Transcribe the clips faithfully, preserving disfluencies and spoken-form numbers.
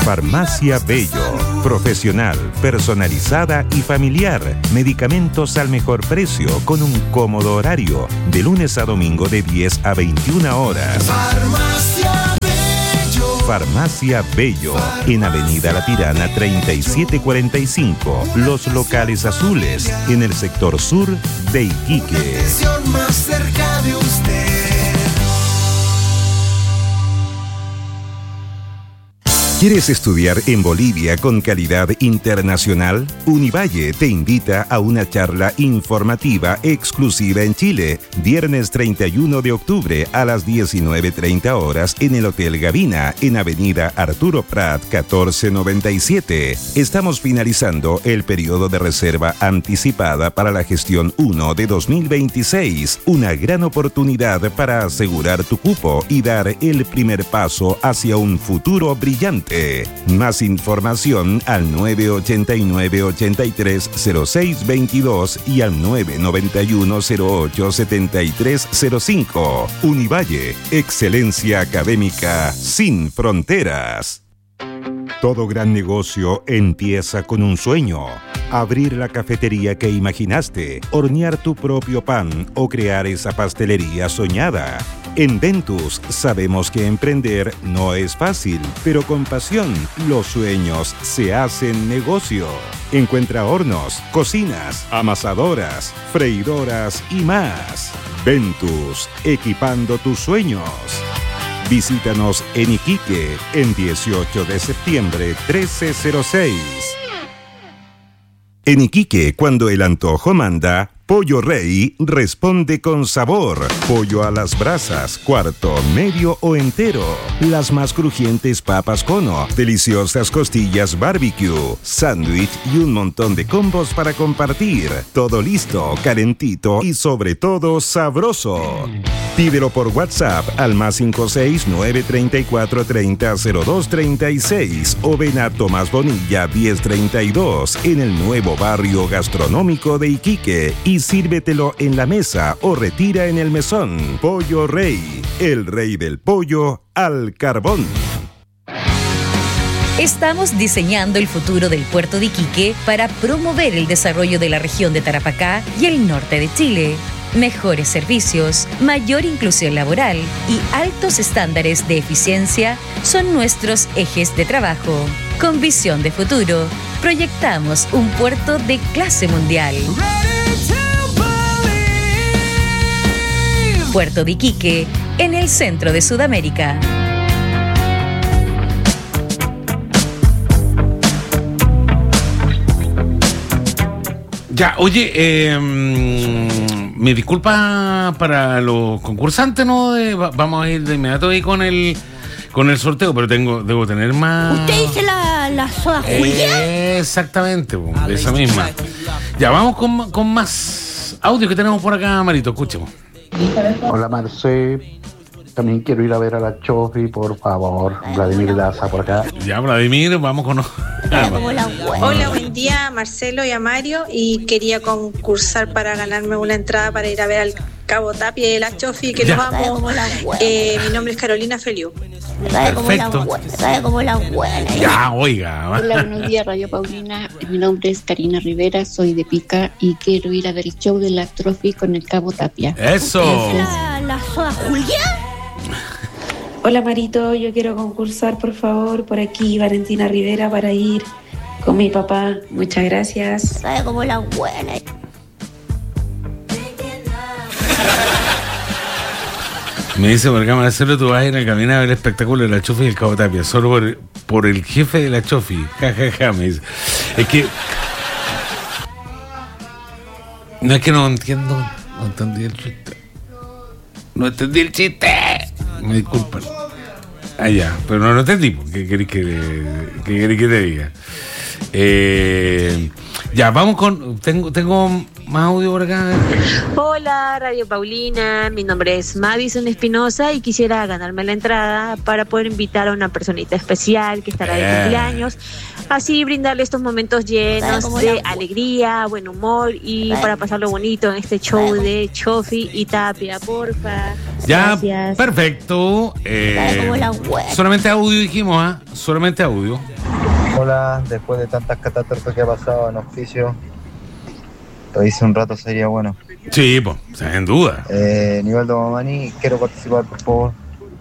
Farmacia Bello. Profesional, personalizada y familiar. Medicamentos al mejor precio con un cómodo horario. De lunes a domingo de diez a veintiuna horas. Farmacia Bello. Farmacia Bello. En Avenida La Tirana treinta y siete cuarenta y cinco. Los Locales Azules. En el sector sur de Iquique. Más cerca de usted. ¿Quieres estudiar en Bolivia con calidad internacional? Univalle te invita a una charla informativa exclusiva en Chile, viernes treinta y uno de octubre a las diecinueve treinta horas en el Hotel Gavina, en Avenida Arturo Prat catorce noventa y siete. Estamos finalizando el periodo de reserva anticipada para la gestión uno de dos mil veintiséis. Una gran oportunidad para asegurar tu cupo y dar el primer paso hacia un futuro brillante. Más información al nueve ochenta y nueve ochenta y tres cero seis veintidós y al nueve noventa y uno cero ocho setenta y tres cero cinco. Univalle, excelencia académica sin fronteras. Todo gran negocio empieza con un sueño. Abrir la cafetería que imaginaste, hornear tu propio pan o crear esa pastelería soñada. En Ventus sabemos que emprender no es fácil, pero con pasión los sueños se hacen negocio. Encuentra hornos, cocinas, amasadoras, freidoras y más. Ventus, equipando tus sueños. Visítanos en Iquique en dieciocho de septiembre trece cero seis. En Iquique, cuando el antojo manda, Pollo Rey responde con sabor. Pollo a las brasas, cuarto, medio o entero. Las más crujientes papas cono, deliciosas costillas barbecue, sándwich y un montón de combos para compartir. Todo listo, calentito y sobre todo sabroso. Pídelo por WhatsApp al más cinco seis nueve treinta y cuatro treinta cero dos treinta y seis o ven a Tomás Bonilla diez treinta y dos en el nuevo barrio gastronómico de Iquique y sírvetelo en la mesa o retira en el mesón. Pollo Rey, el rey del pollo al carbón. Estamos diseñando el futuro del puerto de Iquique para promover el desarrollo de la región de Tarapacá y el norte de Chile. Mejores servicios, mayor inclusión laboral y altos estándares de eficiencia son nuestros ejes de trabajo. Con visión de futuro, proyectamos un puerto de clase mundial. Puerto de Iquique, en el centro de Sudamérica. Ya, oye, eh, mi disculpa para los concursantes, ¿no? De, vamos a ir de inmediato ahí con el con el sorteo, pero tengo debo tener más... ¿Usted dice la, la soda Julia? Eh, exactamente, de esa misma. Ya, vamos con, con más audio que tenemos por acá, Marito, escuchemos. Hola, Marce. También quiero ir a ver a la Chofi, por favor. Vladimir Daza por acá. Ya, Vladimir, vamos con... Hola, buen día, Marcelo y a Mario. Y quería concursar para ganarme una entrada para ir a ver al Cabo Tapia y la Chofi, que ya. Nos vamos. Eh, mi nombre es Carolina Feliu. Perfecto. Como la buena. Ya, oiga. Hola, buenos días, Radio Paulina. Mi nombre es Karina Rivera, soy de Pica y quiero ir a ver el show de la Trophy con el Cabo Tapia. ¡Eso! ¿La, la soda Julia? Hola, Marito, yo quiero concursar, por favor, por aquí, Valentina Rivera, para ir con mi papá. Muchas gracias. Sabe como la buena. Me dice por acá, Marcelo, tú vas a ir a caminar a ver el espectáculo de la Chofi y el Cabo Tapia, solo por, por el jefe de la Chofi. Ja, ja, ja, me dice. Es que... No es que no entiendo, no entendí el chiste. No entendí el chiste. Me disculpan. Ah, ya, pero no lo entendí. ¿Qué querés que, que, querés que te diga? Eh, Ya, vamos con... Tengo, tengo más audio por acá. Hola, Radio Paulina. Mi nombre es Madison Espinosa y quisiera ganarme la entrada para poder invitar a una personita especial que estará de Eh. cumpleaños. Así brindarle estos momentos llenos de alegría, buen humor y para pasarlo bonito en este show de Chofi y Tapia, porfa. Ya, Gracias. perfecto. Eh, Como la wea. solamente audio dijimos, ¿ah? Solamente audio. Hola, después de tantas catástrofes que ha pasado en oficio, reírse un rato sería bueno. Sí, pues, sin duda. Eh, Nivaldo Mamani, quiero participar, por favor.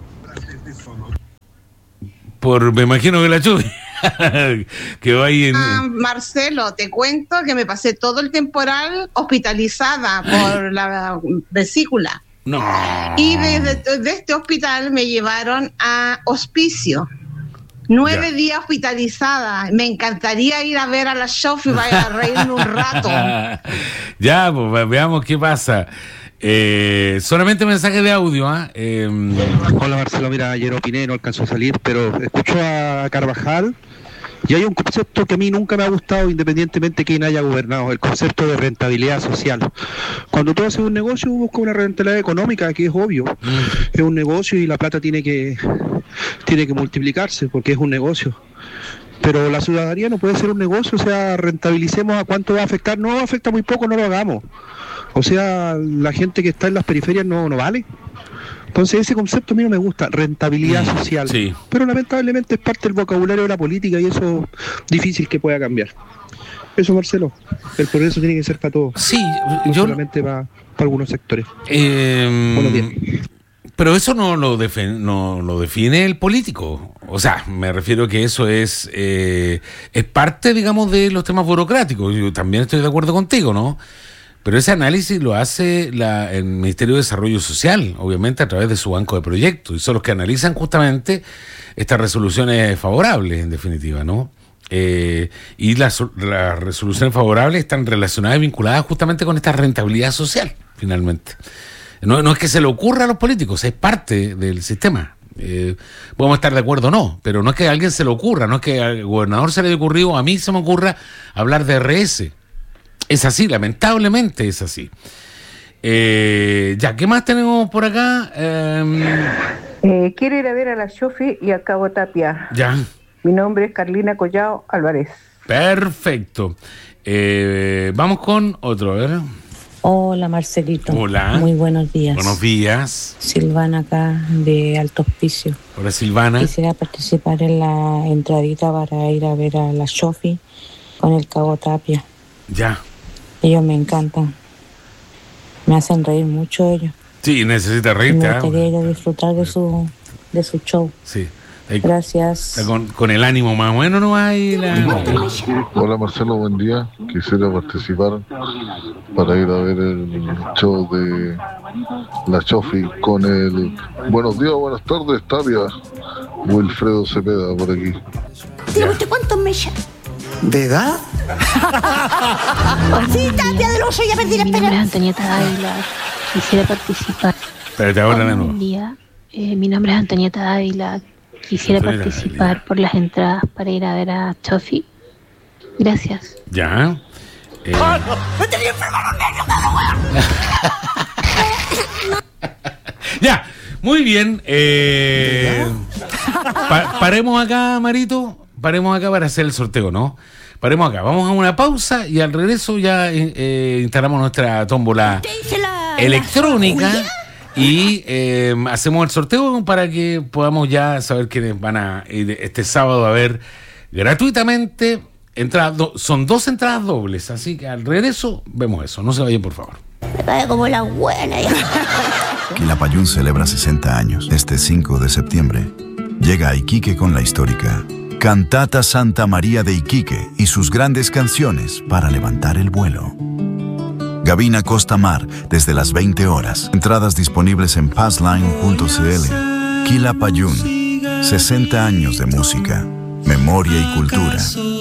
Por, me imagino que la Chuy. que va ahí en... Ah, Marcelo, te cuento que me pasé todo el temporal hospitalizada por la vesícula. No. Y desde de este hospital me llevaron a hospicio. Nueve Ya. días hospitalizada. Me encantaría ir a ver a la Chofi para reírme un rato. Ya, pues veamos qué pasa. Eh, solamente mensaje de audio, ¿ah? Eh, Hola Marcelo, mira, ayer opiné, no alcanzó a salir, pero escucho a Carvajal y hay un concepto que a mí nunca me ha gustado, independientemente de quién haya gobernado, el concepto de rentabilidad social. Cuando tú haces un negocio, buscas una rentabilidad económica, que es obvio, es un negocio y la plata tiene que, tiene que multiplicarse, porque es un negocio. Pero la ciudadanía no puede ser un negocio, o sea, rentabilicemos a cuánto va a afectar, no afecta muy poco, no lo hagamos. O sea, la gente que está en las periferias no, no vale. Entonces ese concepto a mí no me gusta, rentabilidad Mm, social. sí. Pero lamentablemente es parte del vocabulario de la política y eso es difícil que pueda cambiar. Eso, Marcelo, el progreso tiene que ser para todos. Sí, no yo... solamente para, para algunos sectores. Eh, Buenos días. Pero eso no lo, defe- no lo define el político. O sea, me refiero que eso es eh, es parte, digamos, de los temas burocráticos. Yo también estoy de acuerdo contigo, ¿no? Pero ese análisis lo hace la, el Ministerio de Desarrollo Social, obviamente a través de su banco de proyectos, y son los que analizan justamente estas resoluciones favorables, en definitiva, ¿no? Eh, y las, las resoluciones favorables están relacionadas y vinculadas justamente con esta rentabilidad social, finalmente. No, no es que se le ocurra a los políticos, es parte del sistema. Eh, podemos estar de acuerdo o no, pero no es que a alguien se le ocurra, no es que al gobernador se le haya ocurrido, a mí se me ocurra hablar de R S. Es así, lamentablemente es así. Eh, ya, ¿qué más tenemos por acá? Eh, Eh, quiero ir a ver a la Chofi y a Cabo Tapia. ya, Mi nombre es Carlina Collao Álvarez. perfecto. Eh, vamos con otro, a ver. Hola Marcelito. Hola. Muy buenos días. Buenos días. Silvana acá de Alto Hospicio. Hola, Silvana. Quisiera participar en la entradita para ir a ver a la Chofi con el Cabo Tapia. Ya. Ellos me encantan. Me hacen reír mucho ellos. Sí, necesita Y reírte. me ¿ah? gustaría ir a disfrutar de su, de su show. Sí. Ahí- Gracias. está Con, con el ánimo más bueno no hay la... Hola Marcelo, buen día. Quisiera participar para ir a ver el show de la Chofi con el... Buenos días, buenas tardes, Tapia. Wilfredo Cepeda por aquí. ¿Tiene usted cuántos meses? ¿De edad? Sí, Tapia del Oso, ya perdí la Mi nombre es esperanza. Antonieta Dávila. Quisiera participar. Espérate, ahora de nuevo. Buen día. Eh, mi nombre es Antonieta Dávila. Quisiera Antonieta participar por las entradas para ir a ver a Chofi. Gracias. Ya. Eh, ¡Me tenía enfermo los nervios, ya, muy bien. Eh, pa- paremos acá, Marito. Paremos acá para hacer el sorteo, ¿no? Paremos acá. Vamos a una pausa y al regreso ya eh, eh, instalamos nuestra tómbola electrónica y eh, hacemos el sorteo para que podamos ya saber quiénes van a ir este sábado a ver gratuitamente. Entradas do- son dos entradas dobles, así que al regreso vemos eso. No se vayan, por favor. Me cae como la buena. Quilapayún celebra sesenta años. Este cinco de septiembre llega a Iquique con la histórica Cantata Santa María de Iquique y sus grandes canciones para levantar el vuelo. Gavina Costa Mar desde las veinte horas. Entradas disponibles en passline punto c l. Quilapayún, sesenta años de música, memoria y cultura.